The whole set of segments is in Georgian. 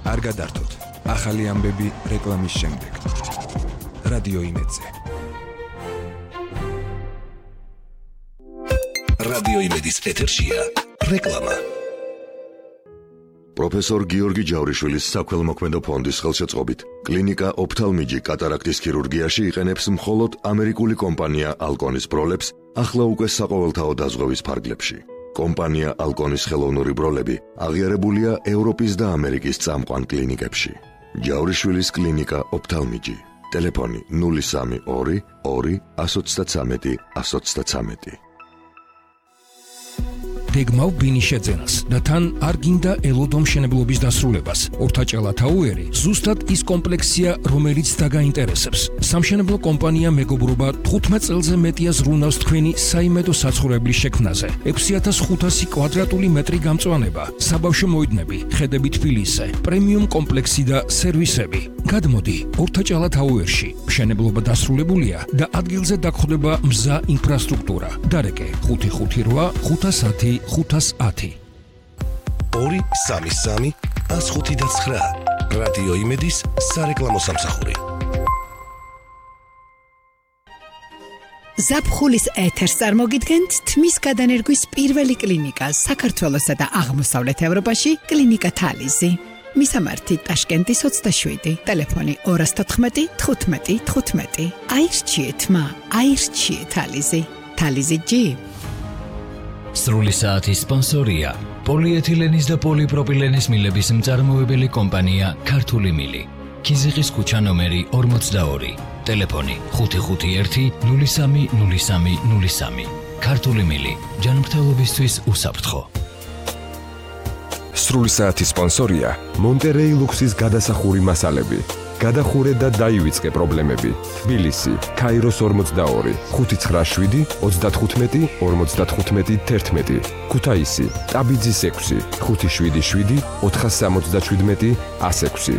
არ გადართოთ. ახალი ამბები რეკლამის შემდეგ. რადიო იმედზე. რადიო იმედის ეთერშია რეკლამა. პროფესორ გიორგი ჯავრიშვილის საქველმოქმედო ფონდის ხელშეწყობით კლინიკა ოფთალმიჯი კატარაქტის ქირურგიაში იყენებს მხოლოდ ამერიკული კომპანია ალკონის ბროლებს ახლა უკვე საყოველთაო დაზღვევის ფარგლებში. კომპანია ალკონის ხელოვნური ბროლები აღიარებულია ევროპის და ამერიკის წამყვან კლინიკებში. ჯავრიშვილის კლინიკა ოფთალმიჯი. ტელეფონი 032 2 133 133. გეგმავ ბინის შეძენას და თან არ გინდა ელოდო მშენებლობის დასრულებას. ორთაჭალა თაუერი ზუსტად ის კომპლექსია, რომელიც დაგაინტერესებს. სამშენებლო კომპანია მეგობრობა 15 წელზე მეტია ზრუნავს თქვენი საიმედო საცხოვრებლის შექმნაზე. 6500 კვადრატული მეტრი გამწვანება, საბავშვო მოედნები, ხედები თბილისზე, პრემიუმ კომპლექსი და სერვისები. გადმოდი ორთაჭალა თაუერში. მშენებლობა დასრულებულია და ადგილზე დაგხვდება მზა ინფრასტრუქტურა. დარეკე 558 510 510. 233 159. რადიო იმედის სარეკლამო სამსახური. ზაფხულის ეთერს წარმოგიდგენთ თმის გადანერგვის პირველი კლინიკა საქართველოსა და აღმოსავლეთ ევროპაში კლინიკა თალიზი. მისამართი ტაშკენტის 27, ტელეფონი 214 15 15. აირჩიეთ მა, აირჩიეთ თალიზი. თალიზი G. სრული საათის სპონსორია პოლიეთილენის და პოლიპროპილენის მილების მწარმოებელი კომპანია ქართული მილი. ქიზიყის ქუჩა ნომერი 42, ტელეფონი 551 03 03 03. ქართული მილი, ჯანმრთელობისთვის უსაფრთხო. სრული საათის სპონსორია მონტერეი ლუქსის გადასახური მასალები. გადახურე და დაივიწყე პრობლემები. თბილისი, ქაიროს 42, 597 35 55 11. ქუთაისი, ტაბიძის 6, 577 477 106.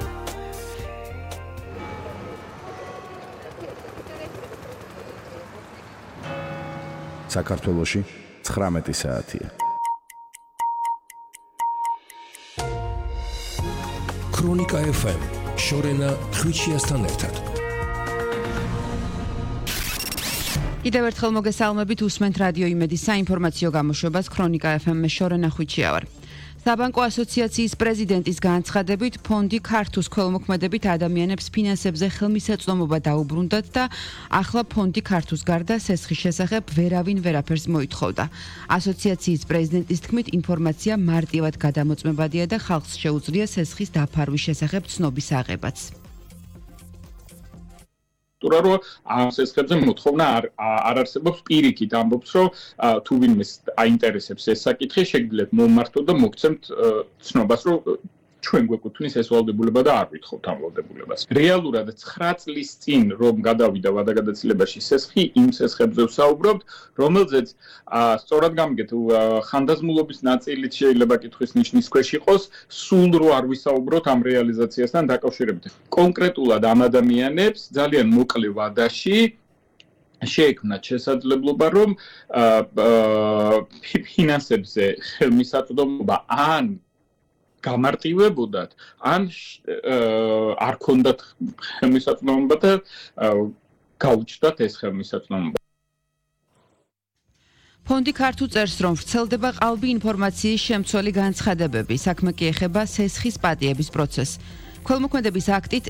საქართველოში 19 საათია. ქრონიკა FM შორენა ხვიჩიასთან ერთად. კიდევ ერთხელ მოგესალმებით, უსმენთ რადიო იმედის საინფორმაციო გამოშვებას ქრონიკა FM-ში შორენა ხვიჩია ვარ. საბანკო ასოციაციის პრეზიდენტის განცხადებით, ფონდი ქართუს ქველმოქმედებით ადამიანებს ფინანსებზე ხელმისაწვდომობა დაუბრუნდათ და ახლა ფონდი ქართუს გარდა სესხის შესახებ ვერავინ ვერაფერს მოითხოვდა. ასოციაციის პრეზიდენტის თქმით, ინფორმაცია მარტივად გადამოწმებადია და ხალხს შეუძლია სესხის დაფარვის შესახებ ცნობის აღებაც. რომ ამ სესხებზე მოთხოვნა არ არსებობს, პირიქით ამბობს, რომ თუ ვინმეს აინტერესებს ეს საკითხი, შეგიძლიათ მომმართოთ და მოგცემთ ცნობას, რომ ჩვენ გვეკუთვნის ეს ვალდებულება და არ ვითხოვთ ამ ვალდებულებას. რეალურად 9 წლის წინ რომ გადავიდა ვადაგადაცილებაში სესხი, იმ სესხებზე ვსაუბრობთ, რომელზეც სწორად გამიგეთ ხანდაზმულობის ნაწილიც შეიძლება კითხვის ნიშნის ქვეშ იყოს, სულ რო არ ვისაუბროთ ამ რეალიზაციასთან დაკავშირებით. კონკრეტულად ამ ადამიანებს ძალიან მოკლე ვადაში შეექმნათ შესაძლებლობა, რომ ფინანსებზე ხელმისაწვდომობა ან გამარტივებოდათ, ან არ ქონდათ ხელმისაწვდომობა და გაუჩნდათ ეს ხელმისაწვდომობა. ფონდი ქართულ წერს, რომ ვრცელდება ყალბი ინფორმაციის შემცველი განცხადებები, საქმე კი ეხება სესხის პატიების პროცესს. ქველმოქმედების აქტით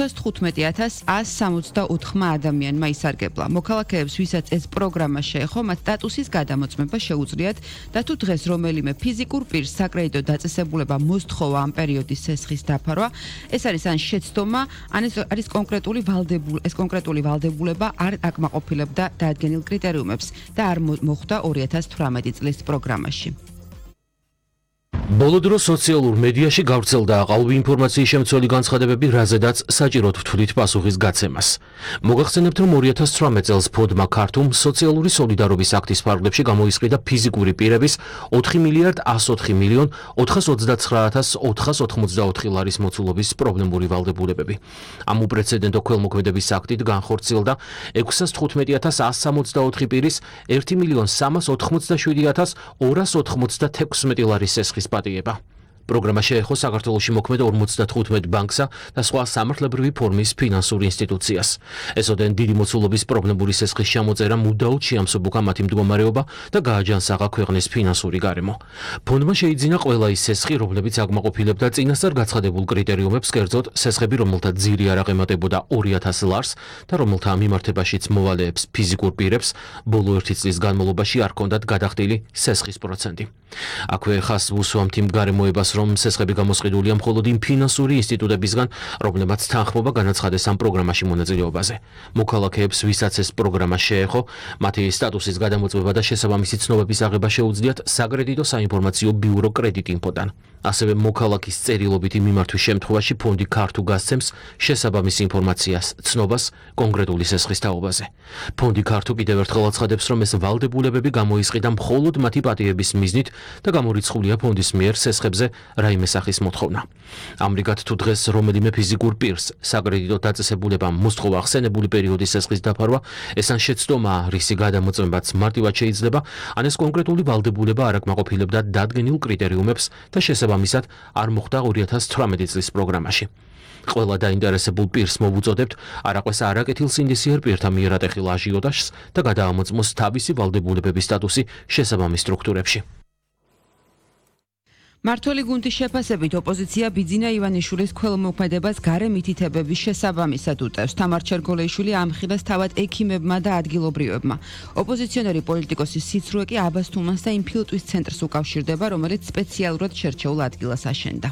615,164 ადამიანმა ისარგებლა. მოქალაქეებს, ვისაც ეს პროგრამა შეეხო, მათ სტატუსის გადამოწმება შეუძლიათ და თუ დღეს რომელიმე ფიზიკურ პირს საკრედიტო დაწესებულება მოსთხოვა ამ პერიოდის სესხის დაფარვა, ეს არის ან შეცდომა, ან ეს კონკრეტული ვალდებულება არ აკმაყოფილებდა დაადგენილ კრიტერიუმებს და არ მოხვდა 2018 წლის პროგრამაში. ბოლო დროს სოციალურ მედიაში გავრცელდა ყალბი ინფორმაციის შემცველი განცხადებები, რაზედაც საჭიროდ ვთვლით პასუხის გაცემას. მოგახსენებთ, რომ 2018 წელს ფონდმა ქართულ სოციალური სოლიდარობის აქტის ფარგლებში გამოისყიდა ფიზიკური პირების 4 მილიარდ 104 მილიონ 429,484 ლარის მოცულობის პრობლემური ვალდებულებები. ამ უპრეცედენტო ქველმოქმედების აქტით განხორციელდა 615,164 პირის 1 მილიონ 387,296 ლარის სესხის პატიება. პროგრამა შეეხო საქართველოში მოქმედ 55 ბანკსა და სხვა სამართლებრივი ფორმის ფინანსურ ინსტიტუციას. ესოდენ დიდი მოცულობის პრობლემური სესხის ჩამოწერა მუდაოდ შეამსუბუქა მათი მდგომარეობა და გააჯანსაღა ქვეყნის ფინანსური გარემო. ფონდმა შეიძინა ყველა ის სესხი, რომლებიც აკმაყოფილებდა წინასწარ გაცხადებულ კრიტერიუმებს, კერძოდ სესხები, რომელთა ძირი არ აღემატებოდა 2000 ლარს და რომელთა მიმართებაშიც მოვალეებს ფიზიკურ პირებს ბოლო 1 წლის განმავლობაში არ ჰქონდათ გადახდილი სესხის პროცენტი. აქვე ხას უსვამთ იმ გარემოებას, რომ სესხები გამოსყიდულია მხოლოდ იმ ფინანსური ინსტიტუტებისგან, რომლებმაც თანხმობა განაცხადეს ამ პროგრამაში მონაწილეობაზე. მოქალაქეებს, ვისაც ეს პროგრამა შეეხო, მათი სტატუსის გადამოწმება და შესაბამისი ცნობების აღება შეუძლიათ საკრედიტო საინფორმაციო ბიურო კრედიტინფოდან. ასევე მოქალაქის წერილობითი მიმართვის შემთხვევაში ფონდი ქართუ გასცემს შესაბამის ინფორმაციას, ცნობას კონკრეტული სესხის თაობაზე. ფონდი ქართუ კიდევ ერთხელ აცხადებს, რომ ეს ვალდებულებები გამოისყიდა მხოლოდ მათი პატიების მიზნით და გამორიცხულია ფონდის მიერ სესხებზე რაიმე სახის მოთხოვნა. ამრიგად, თუ დღეს რომელიმე ფიზიკურ პირს საკრედიტო დაწესებულებამ მოსთხოვა ხსენებული პერიოდის სესხის დაფარვა, ეს ან შეცდომა, რისი გადამოწმებაც მარტივად შეიძლება, ან ეს კონკრეტული ვალდებულება არ აკმაყოფილებდა დადგენილ კრიტერიუმებს და შესაბამისად არ მოხდა 2018 წლის პროგრამაში. ყველა დაინტერესებულ პირს მოვუწოდებთ არაყვეს არაკეთილ სინდისიერ პირთა მიერ ატეხილ აჟიოტაჟს და გადაამოწმოს თავისი ვალდებულებების სტატუსი შესაბამის სტრუქტურებში. მართველი გუნდის შეფასებით ოპოზიცია ბიძინა ივანიშვილის ქველმოქმედებას გარე მითითებების შესაბამისად უტევს. თამარ ჩერგოლეიშვილი ამხილეს თავად ექიმებმა და ადგილობრივებმა. ოპოზიციონერი პოლიტიკოსის სიცრუე კი აბას თუმანს და იმ ფილტვის ცენტრს უკავშირდება, რომელიც სპეციალურად შერჩეულ ადგილას აშენდა.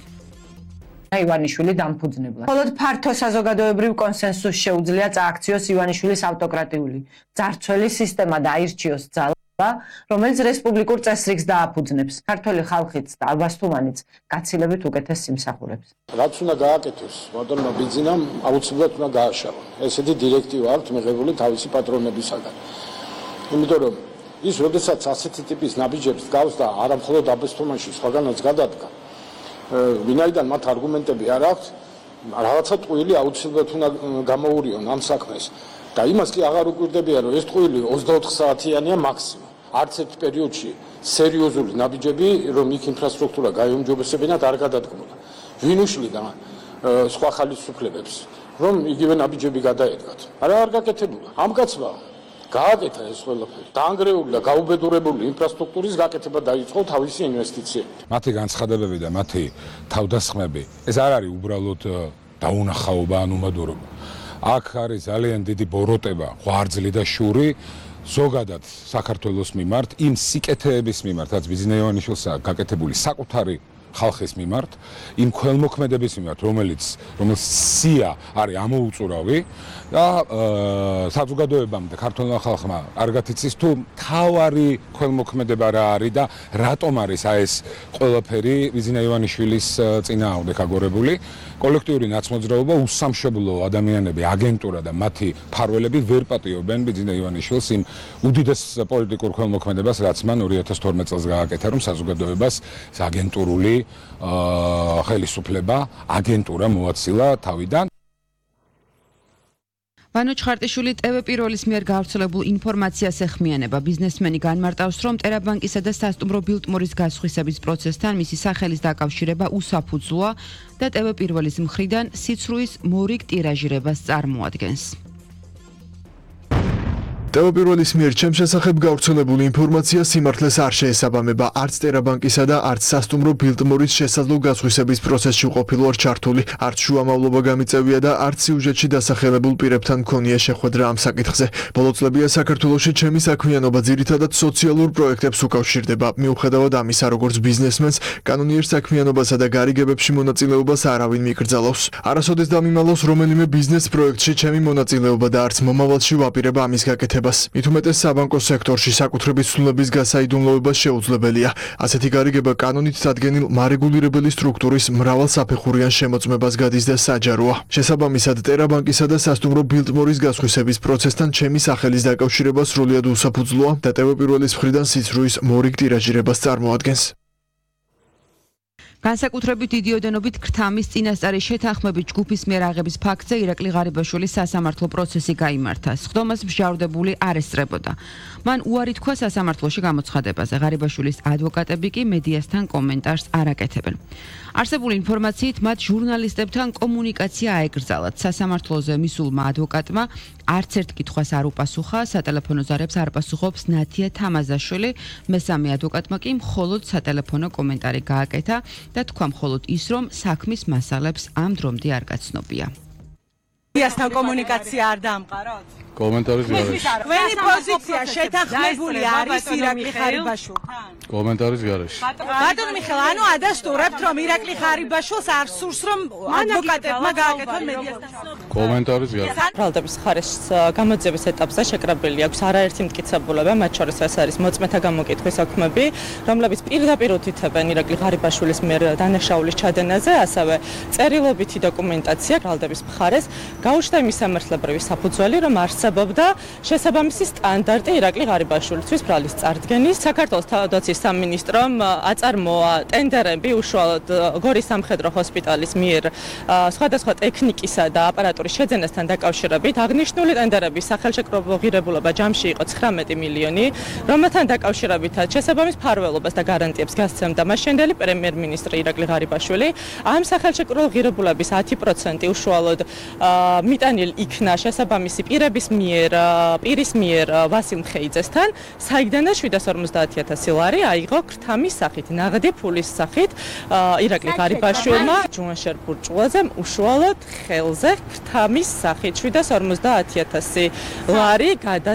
ივანიშვილი დამფუძნებლა. მხოლოდ ფართო საზოგადოებრივ კონსენსუსს შეუძლია წააქციოს ივანიშვილის ავტოკრატიული ძარცველი სისტემა და აირჩიოს ძალა, რომელიც რესპუბლიკურ წესრიგს დააფუძნებს. ქართველი ხალხიც და აბას თუმანიც გაცილებით უკეთეს სიმსახურებს. რაც უნდა გააკეთოს, ბატონმა ბიძინამ აუცილებლად უნდა გააშავა. ესეთი დირექტივა აქვს მიღებული თავისი პატრონებისაგან. იმიტომ რომ ის როდესაც ასეთი ტიპის ნაბიჯებს გავს და არა მხოლოდ აბას თუმანში, სხვაგანაც გადადგა. ვინაიდან მათ არგუმენტები არ აქვს, რაღაცა ტყუილი აუცილებლად უნდა გამოურიონ ამ საქმეს. და იმას კი აღარ უკვირდებიან, რომ ეს ტყუილი 24 საათიანია მაქსიმუმ. არც ერთ პერიოდში სერიოზული ნაბიჯები, რომ იქ ინფრასტრუქტურა გაიუმჯობესებინათ, არ გადადგმულა. ვინ უშლიდა სხვა ხალისუფლებებს, რომ იგივე ნაბიჯები გადაედგათ? არ გაკეთებულა. ამ კაცმა გააკეთა ეს ყველაფერი. დაანგრეული და გაუბედურებული ინფრასტრუქტურის გაკეთება დაიწყო თავისი ინვესტიციებით. მათი განცხადებები და მათი თავდასხმები, ეს არ არის უბრალოდ დაუნახაობა ან უმადურობა. აქ არის ძალიან დიდი ბოროტება, ღვარძლი და შური ზოგადად საქართველოს მიმართ, იმ სიკეთეების მიმართ, რაც ბიძინა ივანიშვილს გაკეთებული საკუთარი ხალხის მიმართ, იმ ქველმოქმედების მიმართ, რომელიც სია არის ამოუწურავი და საზოგადოებამ და ქართველმა ხალხმა კარგად იცის თუ თავარი ქველმოქმედება რა არის და რატომ არის ეს ყველაფერი ბიძინა ივანიშვილის წინააღმდეგ აგორებული. კოლექტიური ნაცმოძრაობა, უსამშობლო ადამიანები, აგენტურა და მათი მფარველები ვერ პატიობენ ბიძინა ივანიშვილს იმ უდიდეს პოლიტიკურ ქველმოქმედებას, რაც მან 2012 წელს გააკეთა, რომ საზოგადოებას აგენტურული ხელისუფლება, აგენტურა მოაცილა თავიდან. ვანო ჩხარტიშვილი TV1-ის მიერ გავრცელებულ ინფორმაციას ეხმიანება. ბიზნესმენი განმარტავს, რომ ტერაბანკისა და სასტუმრო ბილტმორის გასხვისების პროცესთან მისი სახელის დაკავშირება უსაფუძვლოა და TV1-ის მხრიდან სიცრუის მორიგ ტირაჟირებას წარმოადგენს. TV1-ის მიერ ჩემს შესახებ გავრცელებული ინფორმაცია სიმართლეს არ შეესაბამება. არც ტერაბანკისა და არც სასტუმრო ბილტმორის შესაძლო გასხვისების პროცესში ყოფილი ვარ ჩართული. არც შუამავლობა გამიწევია და არც სიუჟეტში დასახელებულ პირებთან მქონია შეხვედრა ამ საკითხზე. ბოლო წლებია საქართველოში ჩემი საქმიანობა ძირითადად სოციალურ პროექტებს უკავშირდება. მიუხედავად ამისა, როგორც ბიზნესმენს, კანონიერ საქმიანობასა და გარიგებებში მონაწილეობას არავინ მიკრძალავს. არასოდეს დამიმალავს რომელიმე ბიზნეს პროექტში ჩემი მონაწილეობა და არც მომავალში ვაპირებ ამის გაკეთებას. მით უმეტეს საბანკო სექტორში საკუთრების ცვლილების გასაიდუმლოება შეუძლებელია. ასეთი გარიგება კანონით წარდგენილ მარეგულირებელი სტრუქტურის მრავალსაფეხურიან შემოწმებას გადის და საჯაროა. შესაბამისად, ტერაბანკისა და სასტუმრო ბილტმორის გასხვისების პროცესთან ჩემი სახელის დაკავშირება სრულიად უსაფუძვლოა და TV1-ის მხრიდან სიცრუის მორიგ ტირაჟირებას წარმოადგენს. განსაკუთრებით დიდი ოდენობით ქრთამის წინასწარი შეთანხმებით ჯგუფის მიერ აღების ფაქტზე ირაკლი ღარიბაშვილის სასამართლო პროცესი გაიმართა. სხდომას მსჯავრდებული არ ესწრებოდა. მან უარი თქვა სასამართლოში გამოცხადებაზე. ღარიბაშვილის ადვოკატები კი მედიასთან კომენტარს არ აკეთებენ. არსებული ინფორმაციით მათ ჟურნალისტებთან კომუნიკაცია აეკრძალათ. სასამართლოზე მისულმა ადვოკატმა არც ერთ კითხვას არ უპასუხა, სატელეფონო ზარებს არ პასუხობს ნათია თამაზაშვილი, მესამე ადვოკატმა კი მხოლოდ სატელეფონო კომენტარი გააკეთა და თქვა მხოლოდ ის, რომ საქმის მასალებს ამ დრომდე არ გაცნობია. მედიასთან კომუნიკაცია არ დაამყაროთ? კომენტარის გარეშე. Თქვენი პოზიცია შეთანხმებული არის ირაკლი ღარიბაშვილთან? კომენტარის გარეშე. ბატონო მიხეილ, ანუ ადასტურებთ, რომ ირაკლი ღარიბაშვილს არ სურს, რომ ადვოკატებმა გააკეთონ მედიასთან? კომენტარის გარეშე. ბრალდების ხარეს გამოძიების ეტაპზე შეკრებილი აქვს არაერთი მტკიცებულება, მათ შორის ეს არის მოწმეთა გამოკითხვის საქმეები, რომლებიც პირდაპირ უთითებენ ირაკლი ღარიბაშვილის მიერ დანაშაულის ჩადენაზე, ასევე წერილობითი დოკუმენტაცია ბრალდების მხარეს გაუჩნდა იმის სამართლებრივი საფუძველი, რომ არსებობდა შესაბამისი სტანდარტი ირაკლი ღარიბაშვილისთვის ბრალის წარდგენის. საქართველოს თავდაცვის სამინისტრომ აწარმოა ტენდერები უშუალოდ გორის სამხედრო ჰოსპიტალის მიერ სხვადასხვა ტექნიკისა და აპარატურის შეძენასთან დაკავშირებით. აღნიშნული ტენდერების სახელშეკრულებო ღირებულება ჯამში იყო 19 მილიონი, რომელთან დაკავშირებითაც შესაბამის მფარველობას და გარანტიებს გასცემდა მასშენდელი პრემიერ-მინისტრი ირაკლი ღარიბაშვილი. ამ სახელშეკრულებო ღირებულების 10% უშუალოდ მიტანილ იქნა შესაბამისი პირის მიერ ვასილ მხეიძესთან, საიდანაც 750,000 ლარი აიღო ქრთამის სახით, ნაღდი ფულის სახით ირაკლი ღარიბაშვილმა ჯუანშერ ბურჭულაძე უშუალოდ ხელზე ქრთამის სახით 750,000 ლარი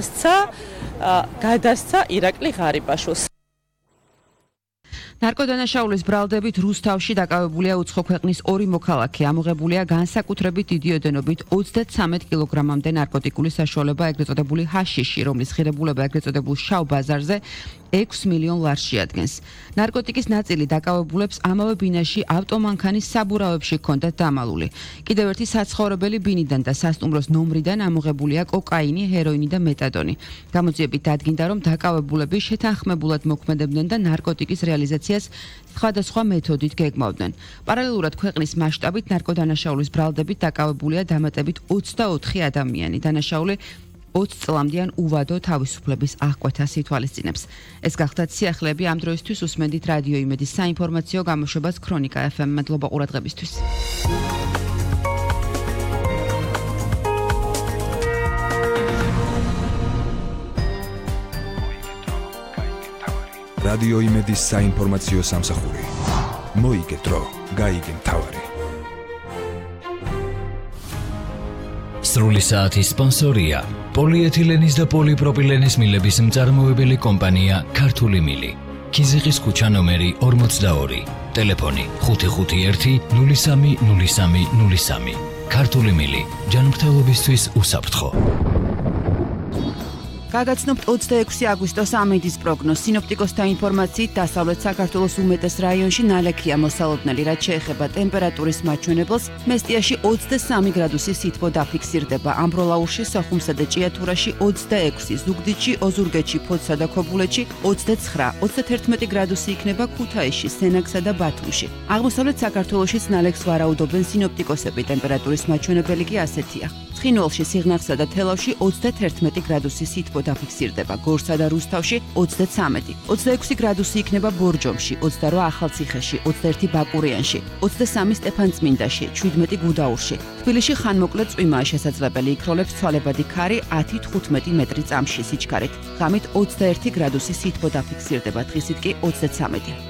გადასცა ირაკლი ღარიბაშვილს. ნარკოდანაშაულის ბრალდებით რუსთავში დაკავებულია უცხო ქვეყნის 2 მოქალაქე. ამოღებულია განსაკუთრებით დიდი ოდენობით 33 კილოგრამამდე ნარკოტიკული საშუალება, ეგრეთ წოდებული ჰაშიში, რომლის ღირებულება ეგრეთ წოდებულ შავ ბაზარზე 6 მილიონ ლარს შეადგენს. ნარკოტიკის ნაწილი დაკავებულებს ამავე ბინაში ავტომანქანის საბურავებში ჰქონდათ დამალული. კიდევ ერთი საცხოვრებელი ბინიდან და სასტუმროს ნომრიდან ამოღებულია კოკაინი, ჰეროინი და მეტადონი. გამოძიებით დადგინდა, რომ დაკავებულები შეთანხმებულად მოქმედებდნენ და ნარკოტიკის რეალიზაციას სხვადასხვა მეთოდით გეგმავდნენ. პარალელურად ქვეყნის მასშტაბით ნარკოდანაშაულის ბრალდებით დაკავებულია დამატებით 24 ადამიანი. დანაშაული 20 წლამდიან უვადო თავისუფლების აღკვეთას ითვალისწინებს. ეს გახდათ სიახლეები ამ დროისთვის. უსმენდით რადიო იმედის საინფორმაციო გამოშვებას ქრონიკა FM. მადლობა ყურადღებისთვის. რადიო იმედის საინფორმაციო სამსახური. მოიგე დრო, გაიგე მთავარი. სრული საათის სპონსორია პოლიეთილენის და პოლიპროპილენის მილების მწარმოებელი კომპანია ქართული მილი. ქიზიყის ქუჩა ნომერი 42. ტელეფონი 551 03 03 03. ქართული მილი. ჯანმრთელობისთვის უსაფრთხო. გაგაცნობთ 26 აგვისტოს ამინდის პროგნოზ. სინოპტიკოსთა ინფორმაციით დასავლეთ საქართველოს უმეტეს რაიონში ნალექია მოსალოდნელი, რაც შეეხება ტემპერატურის მაჩვენებელს. მესტიაში 23 გრადუსი სითბო დაფიქსირდება. ამბროლაურში, სოხუმსა და ჭიათურაში 26, ზუგდიდში, ოზურგეთში, ფოთსა და ქობულეთში 29, 31 გრადუსი იქნება ქუთაისში, სენაკსა და ბათუმში. აღმოსავლეთ საქართველოშიც ნალექს ვარაუდობენ სინოპტიკოსები. ტემპერატურის მაჩვენებელი კი ასეთია. ცხინვალში, სიღნაღსა და თელავში 31 გრადუსი სითბო დაფიქსირდება. გორსა და რუსთავში 33, 26 გრადუსი იქნება ბორჯომში, 28 ახალციხეში, 21 ბაკურიანში, 23 სტეფანწმინდაში, 17 გუდაურში. თბილისში ხანმოკლე წვიმაა შესაძლებელი, იქროლებს ცვალებადი ქარი 10-15 მეტრი წამში სიჩქარით. ღამით 21 გრადუსი სითბო დაფიქსირდება, დღისით კი 33.